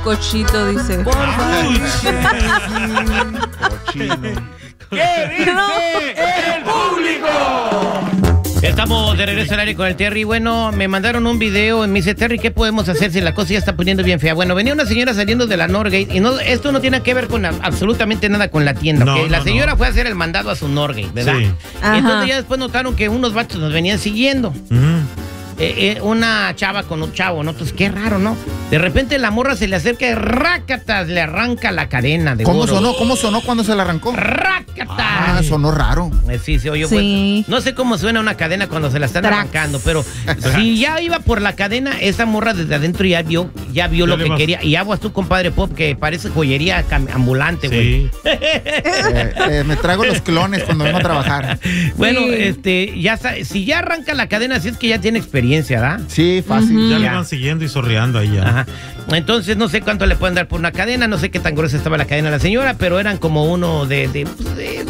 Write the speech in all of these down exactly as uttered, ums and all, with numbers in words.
Cochito, dice. Por favor. Cochino. ¿Qué dice no. el público? Estamos de regreso al aire con el Terry. Bueno, me mandaron un video y me dice, Terry, ¿qué podemos hacer si la cosa ya está poniendo bien fea? Bueno, venía una señora saliendo de la Norgate y no, esto no tiene que ver con absolutamente nada con la tienda, no, ¿okay? La no, señora no. fue a hacer el mandado a su Norgate, ¿verdad? Sí. Y entonces ya después notaron que unos vatos nos venían siguiendo. Uh-huh. Eh, eh, una chava con un chavo, ¿no? Entonces, qué raro, ¿no? De repente la morra se le acerca y rácatas, le arranca la cadena de ¿Cómo oro. sonó? ¿Cómo sonó cuando se la arrancó? ¡Rácatas! Ah, sonó raro. Eh, sí, se oyó. Sí. Pues, no sé cómo suena una cadena cuando se la están Trax. arrancando, pero si ya iba por la cadena, esa morra desde adentro ya vio, ya vio lo que vas? quería. Y aguas tú, compadre Pop, que parece joyería ambulante, güey. Sí. eh, eh, me traigo los clones cuando vengo a trabajar. Bueno, sí. este, ya si ya arranca la cadena, así es que ya tiene experiencia, ¿verdad? Sí, fácil. Uh-huh. Ya le van siguiendo y sorreando ahí ya. Ajá. Entonces, no sé cuánto le pueden dar por una cadena, no sé qué tan gruesa estaba la cadena a la señora, pero eran como uno de, de, de,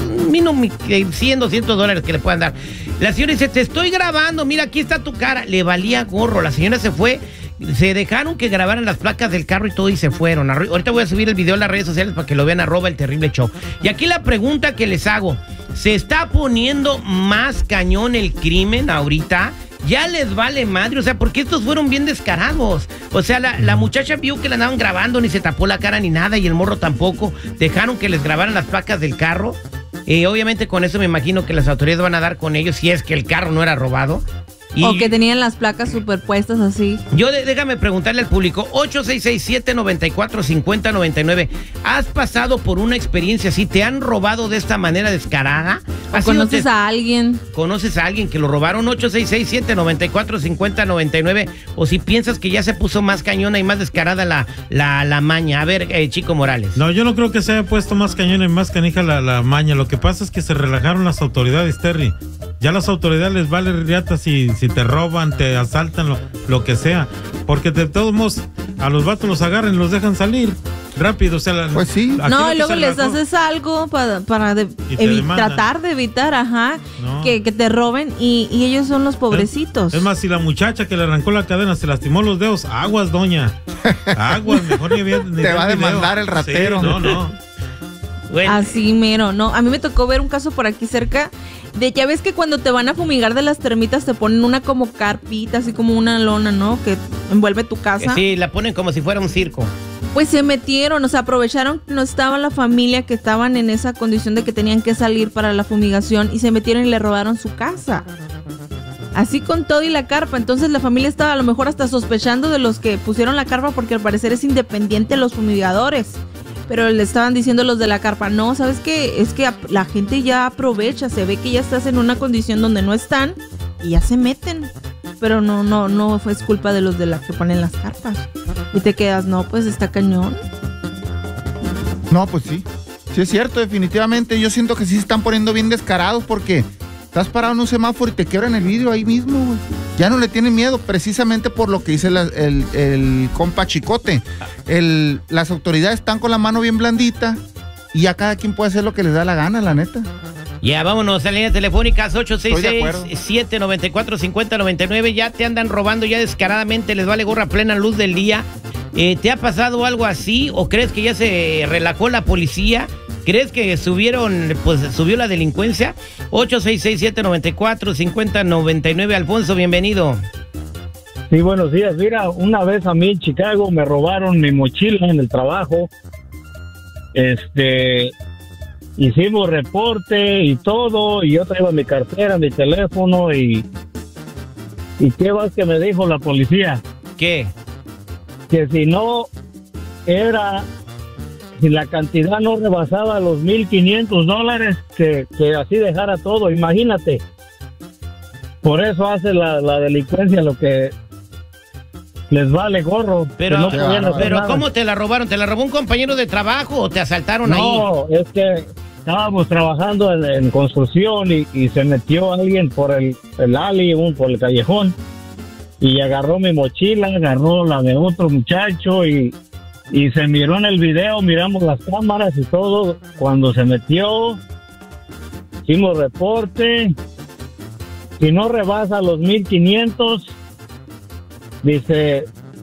de cien, doscientos dólares que le puedan dar. La señora dice, te estoy grabando, mira, aquí está tu cara. Le valía gorro, la señora se fue, se dejaron que grabaran las placas del carro y todo y se fueron. Ahorita voy a subir el video a las redes sociales para que lo vean, arroba el terrible show. Y aquí la pregunta que les hago, ¿se está poniendo más cañón el crimen ahorita? Ya les vale madre, o sea, porque estos fueron bien descarados. O sea, la, la muchacha vio que la andaban grabando, ni se tapó la cara ni nada, y el morro tampoco. Dejaron que les grabaran las placas del carro. Eh, obviamente con eso me imagino que las autoridades van a dar con ellos si es que el carro no era robado. Y o que tenían las placas superpuestas así. Yo de, déjame preguntarle al público, ocho seis seis, siete nueve cuatro, cinco cero nueve nueve. ¿Has pasado por una experiencia así? ¿Te han robado de esta manera descarada? ¿O conoces te, a alguien? ¿Conoces a alguien que lo robaron? ocho seis seis, siete nueve cuatro, cinco cero nueve nueve. O si piensas que ya se puso más cañona y más descarada la, la, la maña. A ver, eh, Chico Morales. No, yo no creo que se haya puesto más cañona y más canija la, la maña. Lo que pasa es que se relajaron las autoridades, Terry. Ya las autoridades les vale riata si, si te roban, te asaltan, lo, lo que sea. Porque de todos modos, a los vatos los agarran y los dejan salir rápido. O sea, la, pues sí. No, y luego les haces algo para, para de, evi tratar de evitar, ajá, no. que, que te roben y, y ellos son los pobrecitos. Es más, si la muchacha que le arrancó la cadena se lastimó los dedos, aguas, doña. Aguas, mejor ni bien. Te va a demandar el ratero. Sí, no, no. Bueno. Así mero, no. A mí me tocó ver un caso por aquí cerca. De ya ves que cuando te van a fumigar de las termitas te ponen una como carpita, así como una lona, ¿no? Que envuelve tu casa. Sí, la ponen como si fuera un circo. Pues se metieron, o sea, aprovecharon que no estaba la familia, que estaban en esa condición de que tenían que salir para la fumigación y se metieron y le robaron su casa. Así con todo y la carpa. Entonces la familia estaba a lo mejor hasta sospechando de los que pusieron la carpa porque al parecer es independiente los fumigadores. Pero le estaban diciendo los de la carpa, no, ¿sabes qué? Es que la gente ya aprovecha, se ve que ya estás en una condición donde no están y ya se meten. Pero no, no, no fue culpa de los de la que ponen las carpas. Y te quedas, no, pues está cañón. No, pues sí. Sí es cierto, definitivamente. Yo siento que sí se están poniendo bien descarados porque estás parado en un semáforo y te quiebran el vidrio ahí mismo, güey. Ya no le tienen miedo, precisamente por lo que dice la, el, el compa Chicote. El, las autoridades están con la mano bien blandita y ya cada quien puede hacer lo que les da la gana, la neta. Ya, vámonos a líneas telefónicas ocho seis seis, siete nueve cuatro, cinco cero nueve nueve. Ya te andan robando ya descaradamente, les vale gorra plena luz del día. Eh, ¿Te ha pasado algo así o crees que ya se relajó la policía? ¿Crees que subieron, pues subió la delincuencia? ocho seis seis, siete nueve cuatro, cinco cero nueve nueve. Alfonso, bienvenido. Sí, buenos días. Mira, una vez a mí en Chicago me robaron mi mochila en el trabajo. Este, hicimos reporte y todo, y yo traía mi cartera, mi teléfono y... ¿Y qué más que me dijo la policía? ¿Qué? Que si no era... Si la cantidad no rebasaba los mil quinientos dólares, que, que así dejara todo, imagínate. Por eso hace la, la delincuencia lo que les vale gorro. Pero, no pero ¿cómo te la robaron? ¿Te la robó un compañero de trabajo o te asaltaron no, ahí? No, es que estábamos trabajando en, en construcción y, y se metió alguien por el, el alley, un, por el callejón, y agarró mi mochila, agarró la de otro muchacho y... Y se miró en el video, miramos las cámaras y todo. Cuando se metió, hicimos reporte. Si no rebasa los mil quinientos, dice,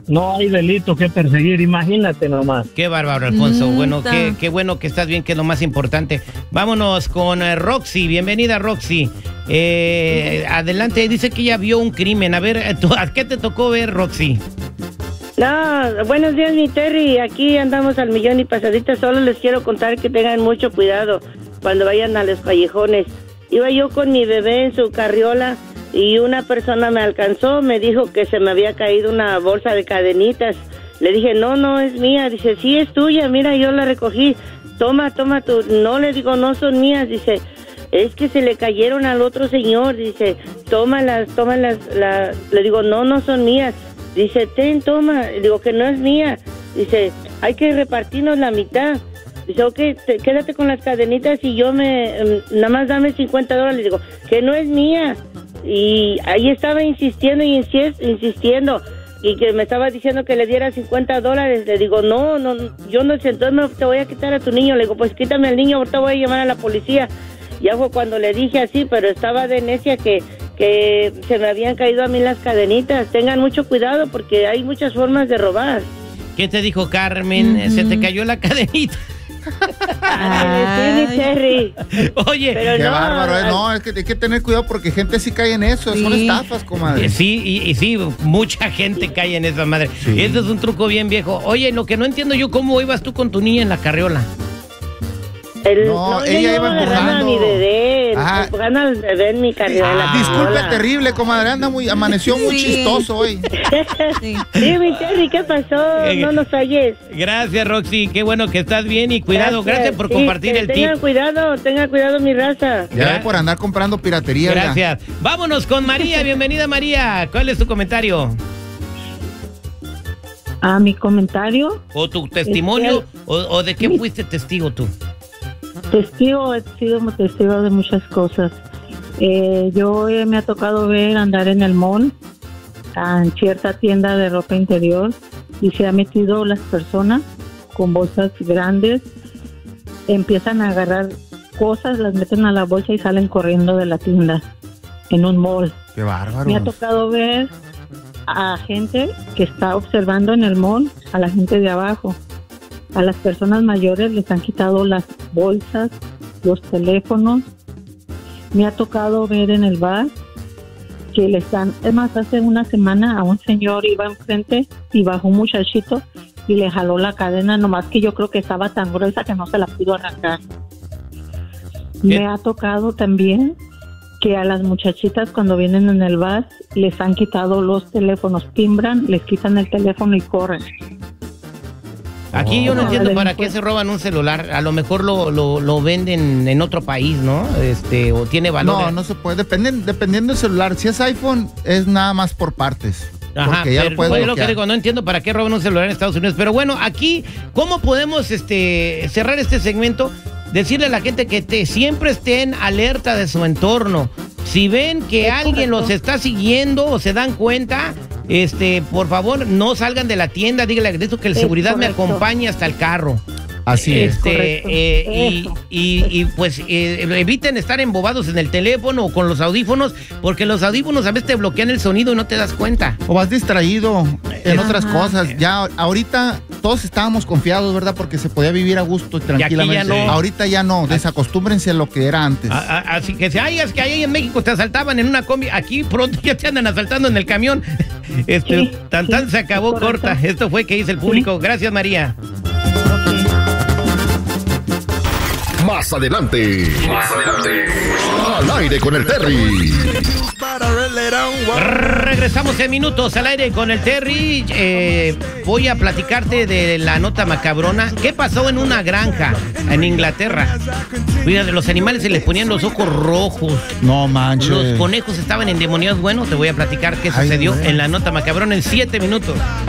no hay delito que perseguir, imagínate nomás. Qué bárbaro, Alfonso. Mm, Bueno, ta. qué, qué bueno que estás bien, que es lo más importante. Vámonos con eh, Roxy. Bienvenida, Roxy. Eh, adelante, dice que ella vio un crimen. A ver, eh, ¿tú- ¿a qué te tocó ver, Roxy? No, buenos días, mi Terry. Aquí andamos al millón y pasadita. Solo les quiero contar que tengan mucho cuidado cuando vayan a los callejones. Iba yo con mi bebé en su carriola y una persona me alcanzó, me dijo que se me había caído una bolsa de cadenitas. Le dije, no, no es mía. Dice, sí, es tuya, mira, yo la recogí. Toma, toma tú. No, le digo, no son mías. Dice, es que se le cayeron al otro señor. Dice, tómalas, tómalas. La... Le digo, no, no son mías. Dice, ten, toma. Le digo que no es mía. Dice, hay que repartirnos la mitad. Dice, ok, te, quédate con las cadenitas y yo me, um, nada más dame cincuenta dólares. Le digo, que no es mía. Y ahí estaba insistiendo y insis- insistiendo. Y que me estaba diciendo que le diera cincuenta dólares. Le digo, no, no, yo no sé, entonces no te voy a quitar a tu niño. Le digo, pues quítame al niño, ahorita voy a llamar a la policía. Ya fue cuando le dije así, pero estaba de necia que, que se me habían caído a mí las cadenitas. Tengan mucho cuidado porque hay muchas formas de robar. ¿Qué te dijo Carmen? Ujú. Se te cayó la cadenita. Ay, sí, mi Terry. Oye, Pero Qué no, bárbaro, ¿eh? ay, No, es que hay que tener cuidado porque gente sí cae en eso. Son Sí. estafas, comadre. eh, sí, y, y sí, mucha gente cae en esa madre. Sí. Eso es un truco bien viejo. Oye, lo que no entiendo yo, ¿cómo ibas tú con tu niña en la carriola? el- No, yo ella iba agarrando empujando. a mi bebé, Ah. empujando al bebé en mi carriola. Ah. Disculpe Hola. terrible, comadre. Anda muy, amaneció muy Sí. chistoso hoy. Sí. Sí, mi Terry, ¿qué pasó? Eh, No nos falles. Gracias, Roxy. Qué bueno que estás bien y cuidado. Gracias, por Sí, compartir que el tip. Tengan cuidado, tengan cuidado, mi raza. Ya ve por andar comprando piratería. oiga. Gracias. Vámonos con María. Bienvenida, María. ¿Cuál es tu comentario? A mi comentario, ¿O tu testimonio? ¿O, o de qué fuiste testigo tú? testigo, he sido testigo de muchas cosas. Eh, yo eh, me ha tocado ver andar en el mall, en cierta tienda de ropa interior, y se han metido las personas con bolsas grandes, empiezan a agarrar cosas, las meten a la bolsa y salen corriendo de la tienda en un mall. Qué bárbaro. Me ha tocado ver a gente que está observando en el mall, a la gente de abajo. A las personas mayores les han quitado las bolsas, los teléfonos. Me ha tocado ver en el bar que le están, es más, hace una semana a un señor iba enfrente y bajó un muchachito y le jaló la cadena, nomás que yo creo que estaba tan gruesa que no se la pudo arrancar. Me ha tocado también que a las muchachitas cuando vienen en el bar les han quitado los teléfonos, timbran, les quitan el teléfono y corren. Aquí yo no Oh. entiendo La para qué delincuencia. se roban un celular. A lo mejor lo, lo, lo venden en otro país, ¿no? Este, o tiene valor. No, no se puede. Dependen, dependiendo del celular. Si es iPhone, es nada más por partes. Ajá, porque ya pero lo puedes pues, lo que bloquear. digo, no entiendo para qué roban un celular en Estados Unidos. Pero bueno, aquí, ¿cómo podemos este, cerrar este segmento? Decirle a la gente que te, siempre estén alerta de su entorno. Si ven que Es alguien correcto. los está siguiendo o se dan cuenta, este, por favor, no salgan de la tienda. Dígale de esto que el Es seguridad me correcto. acompañe hasta el carro. Así es. Este, correcto. eh, y, Eso. y- y, pues eh, eviten estar embobados en el teléfono o con los audífonos, porque los audífonos a veces te bloquean el sonido y no te das cuenta. O vas distraído en Ajá. otras cosas. Ya ahorita todos estábamos confiados, ¿verdad? Porque se podía vivir a gusto y tranquilamente. ya no. Ahorita ya no. Desacostúmbrense a lo que era antes. A- a- así que si ay, es que ahí en México te asaltaban en una combi, aquí pronto ya te andan asaltando en el camión. Este, Sí, tan sí, tan se acabó es correcto. corta. Esto fue que dice el público. Gracias, María. Más adelante. Más adelante. Al aire con el Terry. Regresamos en minutos al aire con el Terry. Eh, voy a platicarte de la nota macabrona. ¿Qué pasó en una granja en Inglaterra? Fíjate, los animales se les ponían los ojos rojos. No manches. Los conejos estaban endemoniados. Bueno, te voy a platicar qué Ay, sucedió güey. en la nota macabrona en siete minutos.